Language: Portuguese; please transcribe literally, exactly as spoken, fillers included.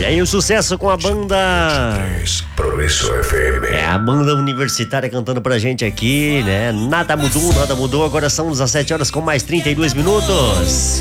E aí o sucesso com a banda Progresso F M. É a banda universitária cantando pra gente aqui, né? Nada mudou, nada mudou. Agora são dezessete horas com mais trinta e dois minutos.